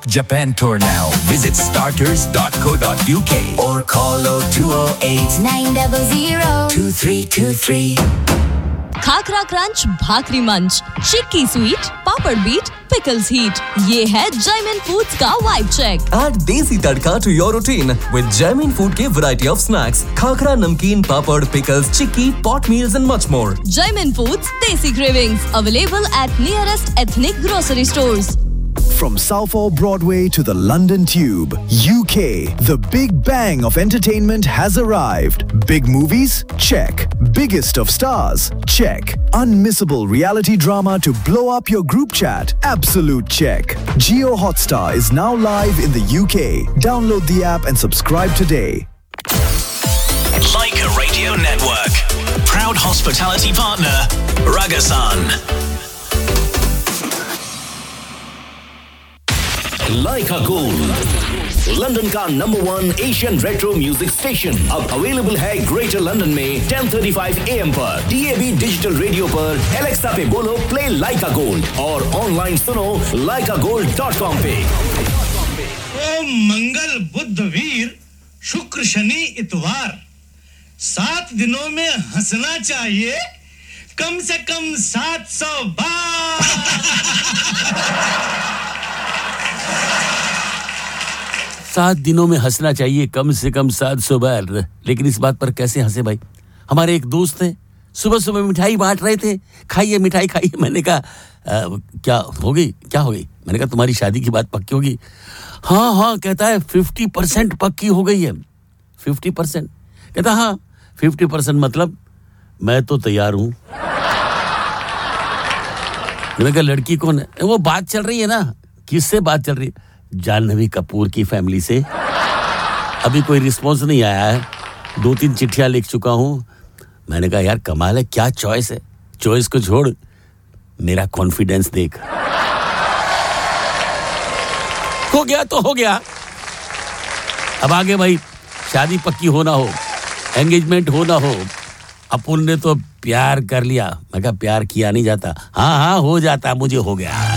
Japan tour now. Visit starters.co.uk or call 0208 900 2323. Khakhra crunch, भाकरी मंच, चिक्की sweet, पापड़ beat, pickles heat. ये है Jaimin Foods का vibe check. Add desi tadka to your routine with Jaimin Food के variety of snacks, khakhra, नमकीन, पापड़, pickles, chikki, pot meals and much more. Jaimin Foods Desi Cravings available at nearest ethnic grocery stores. From Southall Broadway to the London Tube, UK, the big bang of entertainment has arrived. Big movies? Check. Biggest of stars? Check. Unmissable reality drama to blow up your group chat? Absolute check. Jio Hotstar is now live in the UK. Download the app and subscribe today. Leica Radio Network. Proud hospitality partner, Ragasan. Leica Gold, London का #1 Asian retro music station अब available है greater London में 10:35 AM पर DAB digital radio पर Alexa पे बोलो play लाइका gold और online सुनो laikagold.com पे। ओ मंगल बुध वीर शुक्र शनि इतवार 7 दिनों में हंसना चाहिए कम से कम 700 बार। 7 दिनों में हंसना चाहिए कम से कम 700 बार। लेकिन इस बात पर कैसे हंसे भाई? हमारे एक दोस्त हैं, सुबह मिठाई बांट रहे थे, खाइए मिठाई खाइए। मैंने कहा क्या हो गई? मैंने कहा तुम्हारी शादी की बात पक्की होगी? हाँ कहता है 50% पक्की हो गई है। 50%? कहता हाँ 50% मतलब मैं तो तैयार हूं। मैंने कहा लड़की कौन है? वो बात चल रही है ना। किससे बात चल रही है? जानवी कपूर की फैमिली से। अभी कोई रिस्पॉन्स नहीं आया है, 2-3 चिट्ठियां लिख चुका हूं। मैंने कहा यार कमाल है, क्या चॉइस है। चॉइस को छोड़, मेरा कॉन्फिडेंस देख। हो गया तो हो गया। अब आगे भाई शादी पक्की हो ना हो, एंगेजमेंट हो ना हो, अपन ने तो प्यार कर लिया। मैं कहा प्यार किया नहीं जाता। हाँ हो जाता, मुझे हो गया।